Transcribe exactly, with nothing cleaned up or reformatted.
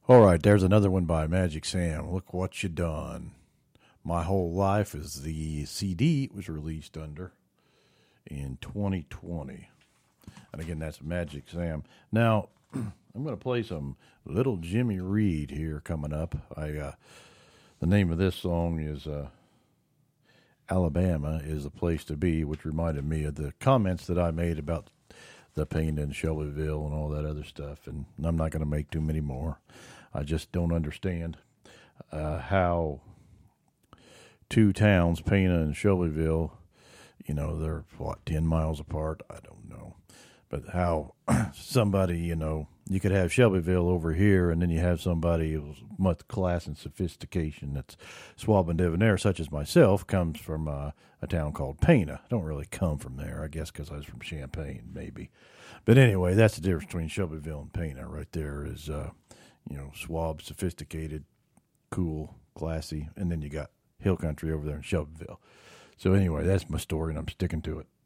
All right, there's another one by Magic Sam. Look what you done. My Whole Life is the C D it was released under in twenty twenty. And again, that's Magic Sam. Now, I'm going to play some Little Jimmy Reed here coming up. I uh, the name of this song is uh, Alabama is the Place to Be, which reminded me of the comments that I made about the pain in Shelbyville and all that other stuff. And I'm not going to make too many more. I just don't understand uh, how two towns, Pana and Shelbyville, you know, they're, what, ten miles apart? I don't know. But how somebody, you know, you could have Shelbyville over here, and then you have somebody who's much class and sophistication that's suave and debonair, such as myself, comes from uh, a town called Pana. I don't really come from there, I guess, because I was from Champaign, maybe. But anyway, that's the difference between Shelbyville and Pana right there is, uh, you know, suave, sophisticated, cool, classy, and then you got hill country over there in Shelbyville. So anyway, that's my story, and I'm sticking to it.